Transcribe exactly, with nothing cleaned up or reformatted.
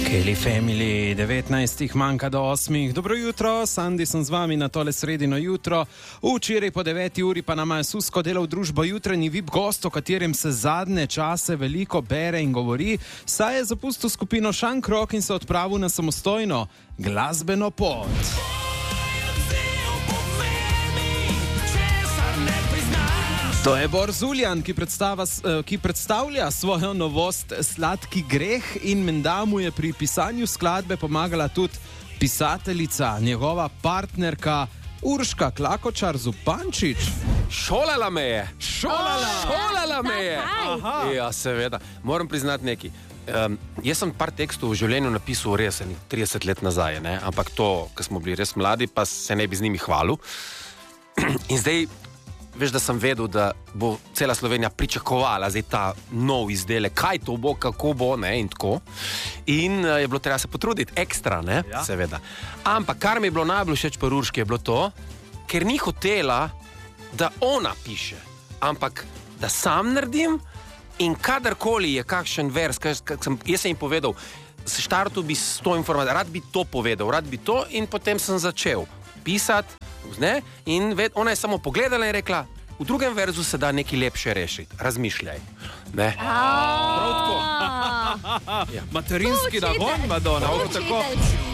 Kelly Family, devetnajstih manjka do osmih. Dobro jutro, Sandi sem z vami na tole sredino jutro. Včeraj po deveti uri pa nama je Susko delal družbo jutranji V I P gost, o katerem se zadnje čase veliko bere in govori, saj je zapustil skupino Šankrok in se odpravil na samostojno glasbeno pot. To je Bor Zuljan, ki, ki predstavlja svojo novost Sladki greh in menda mu je pri pisanju skladbe pomagala tudi pisateljica, njegova partnerka Urška Klakočar Zupančič. Šolala me je! Šolala! Šolala me je! Aha. Ja, seveda. Moram priznati nekaj. Um, jaz sem par tekstov v življenju napisal res trideset let nazaj, ne? Ampak to, ko smo bili res mladi, pa se ne bi z njimi hvalil. In zdaj veš, da sem vedel, da bo cela Slovenija pričakovala zdaj ta nov izdelek, kaj to bo, kako bo, ne, in tako. In uh, je bilo treba se potruditi ekstra, ne, ja. Seveda. Ampak kar mi je bilo najbolj všeč pri Urški je bilo to, ker ni hotela, da ona piše, ampak da sam naredim in kadarkoli je kakšen vers, kaj, kaj sem, jaz sem jim povedal, se štartu bi s to informacijo, rad bi to povedal, rad bi to in potem sem začel pisati. Ne? In ved, ona je samo pogledala in rekla, v drugem verzu se da nekaj lepše rešiti. Razmišljaj. Ne? Prav tako. Materinski nagon, Madonna.